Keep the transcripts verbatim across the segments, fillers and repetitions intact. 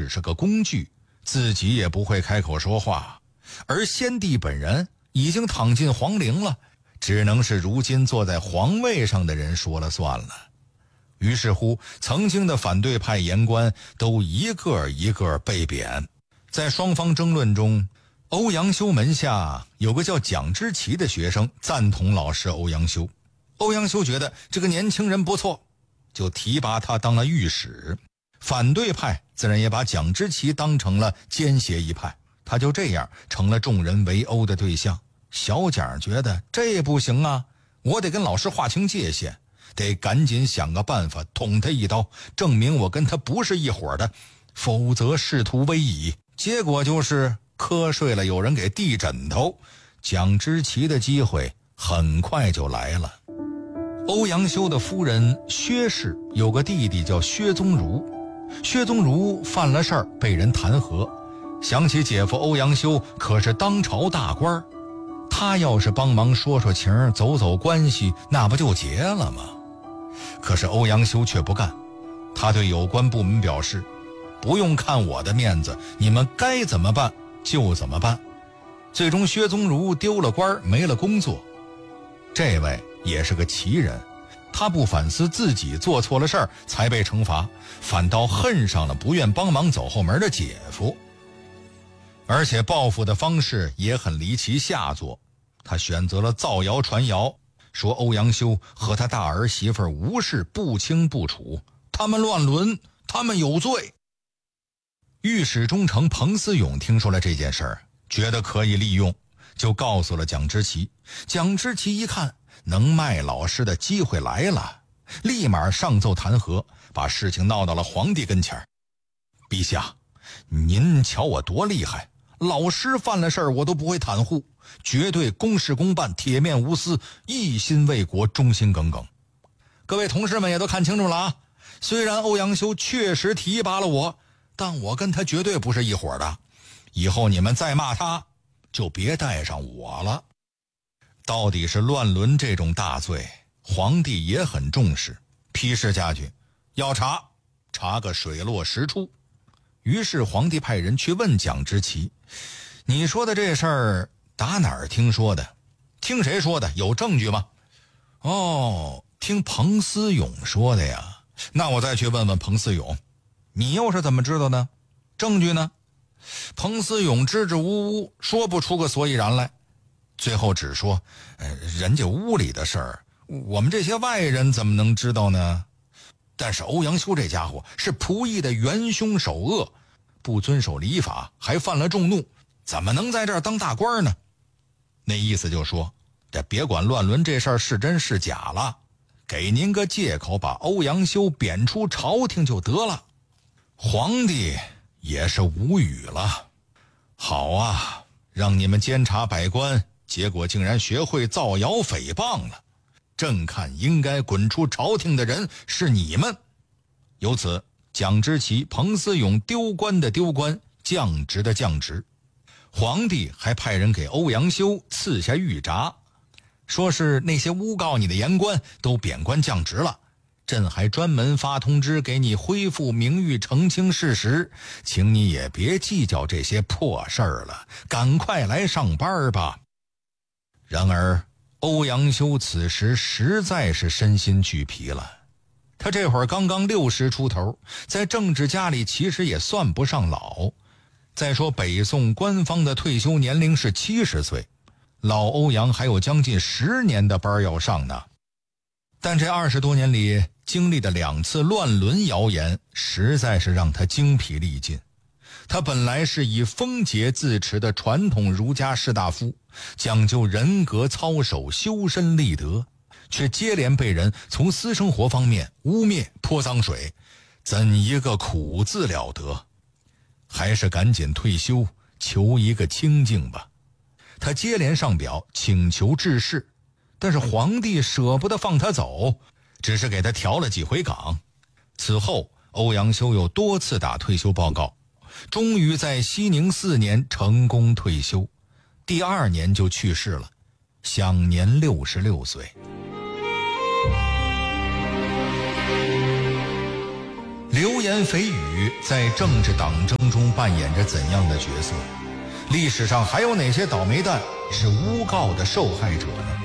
只是个工具，自己也不会开口说话，而先帝本人已经躺进皇陵了，只能是如今坐在皇位上的人说了算了。于是乎，曾经的反对派言官都一个一个被贬。在双方争论中，欧阳修门下有个叫蒋之奇的学生赞同老师欧阳修。欧阳修觉得这个年轻人不错，就提拔他当了御史。反对派自然也把蒋之奇当成了奸邪一派，他就这样成了众人围殴的对象。小蒋觉得这不行啊，我得跟老师划清界限，得赶紧想个办法捅他一刀，证明我跟他不是一伙的，否则仕途危矣。结果就是瞌睡了有人给递枕头，蒋之奇的机会很快就来了。欧阳修的夫人薛氏有个弟弟叫薛宗儒，薛宗儒犯了事儿被人弹劾，想起姐夫欧阳修可是当朝大官，他要是帮忙说说情走走关系，那不就结了吗？可是欧阳修却不干，他对有关部门表示，不用看我的面子，你们该怎么办就怎么办。最终薛宗儒丢了官没了工作。这位也是个奇人，他不反思自己做错了事儿才被惩罚，反倒恨上了不愿帮忙走后门的姐夫。而且报复的方式也很离奇下作，他选择了造谣传谣，说欧阳修和他大儿媳妇吴氏不清不楚，他们乱伦，他们有罪。御史中丞彭思勇听说了这件事儿，觉得可以利用，就告诉了蒋之奇。蒋之奇一看能卖老师的机会来了，立马上奏弹劾，把事情闹到了皇帝跟前。陛下，您瞧我多厉害，老师犯了事儿我都不会袒护，绝对公事公办，铁面无私，一心为国，忠心耿耿。各位同事们也都看清楚了啊，虽然欧阳修确实提拔了我，但我跟他绝对不是一伙的，以后你们再骂他就别带上我了。到底是乱伦这种大罪，皇帝也很重视，批示下去要查，查个水落石出。于是皇帝派人去问蒋之奇，你说的这事儿打哪儿听说的？听谁说的？有证据吗？哦，听彭思勇说的呀。那我再去问问彭思勇，你又是怎么知道呢？证据呢？彭思勇支支吾吾，说不出个所以然来，最后只说、呃、人家屋里的事儿，我们这些外人怎么能知道呢？但是欧阳修这家伙是仆役的元凶首恶，不遵守礼法，还犯了众怒，怎么能在这儿当大官呢？那意思就说，这别管乱伦这事儿是真是假了，给您个借口把欧阳修贬出朝廷就得了。皇帝也是无语了，好啊，让你们监察百官，结果竟然学会造谣诽谤了，朕看应该滚出朝廷的人是你们。由此蒋之奇、彭思勇丢官的丢官，降职的降职。皇帝还派人给欧阳修赐下谕札，说是那些诬告你的言官都贬官降职了，朕还专门发通知给你恢复名誉，澄清事实，请你也别计较这些破事儿了，赶快来上班吧。然而欧阳修此时实在是身心俱疲了，他这会儿刚刚六十出头，在政治家里其实也算不上老。再说北宋官方的退休年龄是七十岁，老欧阳还有将近十年的班要上呢。但这二十多年里经历的两次乱伦谣言，实在是让他精疲力尽。他本来是以风节自持的传统儒家士大夫，讲究人格操守，修身立德，却接连被人从私生活方面污蔑泼脏水，怎一个苦字了得。还是赶紧退休，求一个清静吧。他接连上表请求致仕，但是皇帝舍不得放他走，只是给他调了几回岗。此后欧阳修有多次打退休报告，终于在熙宁四年成功退休，第二年就去世了，享年六十六岁。 流言蜚语在政治党争中扮演着怎样的角色？历史上还有哪些倒霉蛋是诬告的受害者呢？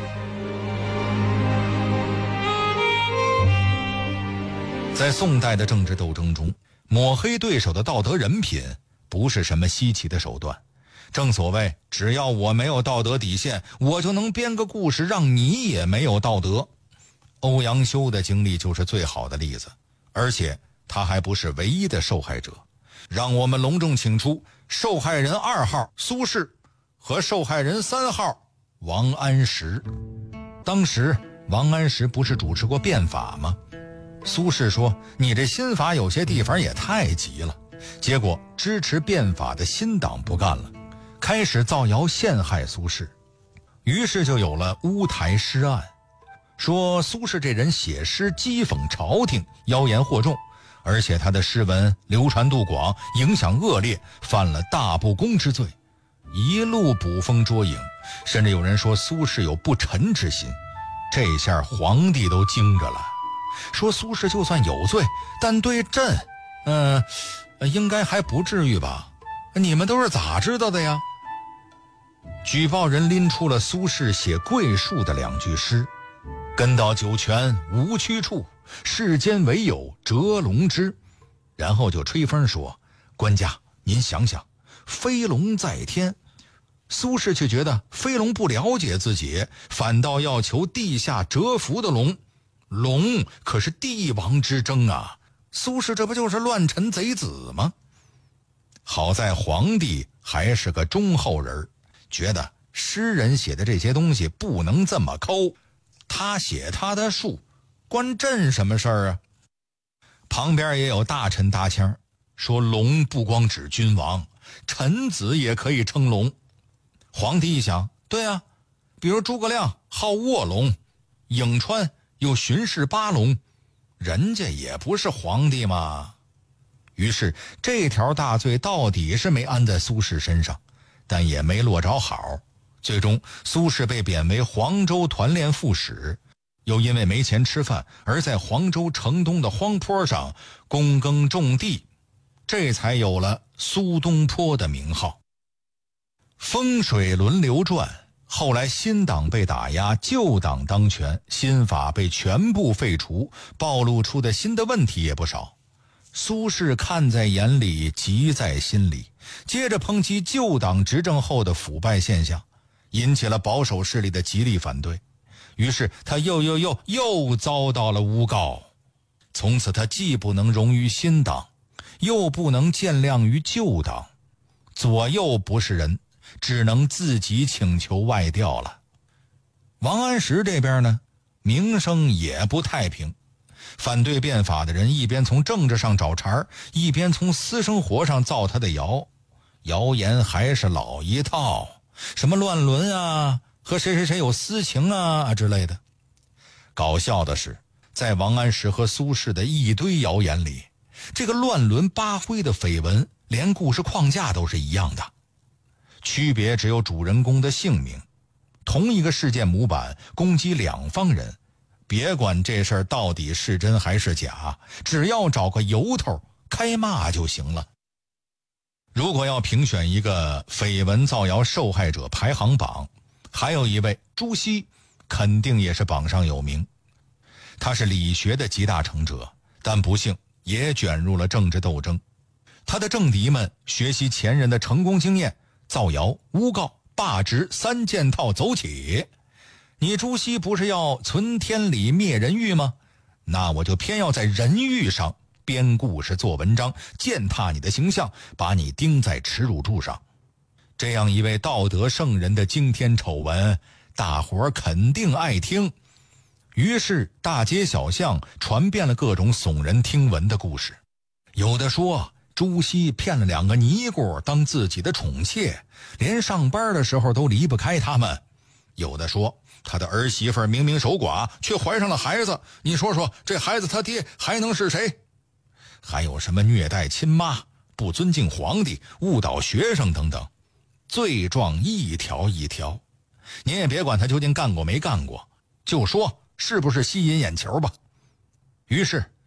在宋代的政治斗争中，抹黑对手的道德人品不是什么稀奇的手段。正所谓，只要我没有道德底线，我就能编个故事让你也没有道德。欧阳修的经历就是最好的例子，而且他还不是唯一的受害者。让我们隆重请出受害人二号苏轼和受害人三号王安石。当时王安石不是主持过变法吗？苏轼说，你这新法有些地方也太急了。结果支持变法的新党不干了，开始造谣陷害苏轼，于是就有了乌台诗案，说苏轼这人写诗讥讽朝廷，妖言惑众，而且他的诗文流传度广，影响恶劣，犯了大不公之罪，一路捕风捉影，甚至有人说苏轼有不臣之心。这下皇帝都惊着了，说苏轼就算有罪，但对朕嗯、呃，应该还不至于吧？你们都是咋知道的呀？举报人拎出了苏轼写桂树的两句诗，根到九泉无去处，世间唯有折龙枝。然后就吹风说，官家您想想，飞龙在天。苏轼却觉得飞龙不了解自己，反倒要求地下蛰伏的龙，龙可是帝王之争啊，苏轼这不就是乱臣贼子吗？好在皇帝还是个忠厚人，觉得诗人写的这些东西不能这么抠，他写他的术，关朕什么事儿啊？旁边也有大臣搭腔，说龙不光指君王，臣子也可以称龙。皇帝一想，对啊，比如诸葛亮好卧龙，颍川又巡视八龙，人家也不是皇帝嘛。于是这条大罪到底是没安在苏轼身上，但也没落着好。最终苏轼被贬为黄州团练副使，又因为没钱吃饭，而在黄州城东的荒坡上躬耕种地，这才有了苏东坡的名号。风水轮流转，后来新党被打压，旧党当权，新法被全部废除，暴露出的新的问题也不少。苏轼看在眼里，急在心里，接着抨击旧党执政后的腐败现象，引起了保守势力的极力反对。于是他又又又又遭到了诬告。从此他既不能容于新党，又不能见谅于旧党，左右不是人，只能自己请求外调了。王安石这边呢，名声也不太平。反对变法的人一边从政治上找茬，一边从私生活上造他的谣。谣言还是老一套，什么乱伦啊，和谁谁谁有私情啊之类的。搞笑的是，在王安石和苏轼的一堆谣言里，这个乱伦八灰的绯闻连故事框架都是一样的，区别只有主人公的姓名。同一个事件模板攻击两方人，别管这事儿到底是真还是假，只要找个由头开骂就行了。如果要评选一个绯闻造谣受害者排行榜，还有一位朱熹肯定也是榜上有名。他是理学的集大成者，但不幸也卷入了政治斗争。他的政敌们学习前人的成功经验，造谣、诬告、罢职三件套走起。你朱熹不是要存天理灭人欲吗？那我就偏要在人欲上编故事做文章，践踏你的形象，把你钉在耻辱柱上。这样一位道德圣人的惊天丑闻，大伙儿肯定爱听。于是大街小巷传遍了各种耸人听闻的故事。有的说朱熹骗了两个尼姑当自己的宠妾，连上班的时候都离不开他们。有的说他的儿媳妇明明守寡，却怀上了孩子，你说说这孩子他爹还能是谁？还有什么虐待亲妈、不尊敬皇帝、误导学生等等，罪状一条一条。您也别管他究竟干过没干过，就说是不是吸引眼球吧。于是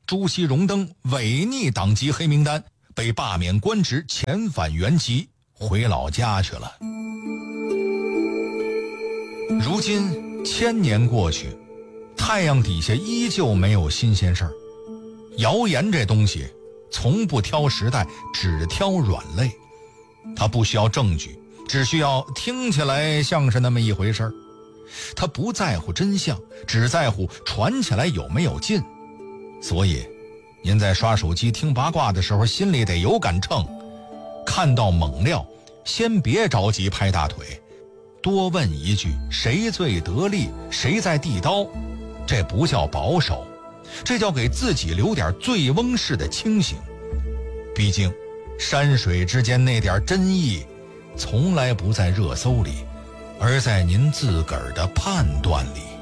朱熹荣登违逆党籍黑名单，被罢免官职，遣返原籍，回老家去了。如今千年过去，太阳底下依旧没有新鲜事儿。谣言这东西从不挑时代，只挑软肋。它不需要证据，只需要听起来像是那么一回事儿。它不在乎真相，只在乎传起来有没有劲。所以您在刷手机听八卦的时候，心里得有杆秤，看到猛料先别着急拍大腿，多问一句谁最得力，谁在递刀。这不叫保守，这叫给自己留点醉翁式的清醒。毕竟山水之间那点真意从来不在热搜里，而在您自个儿的判断里。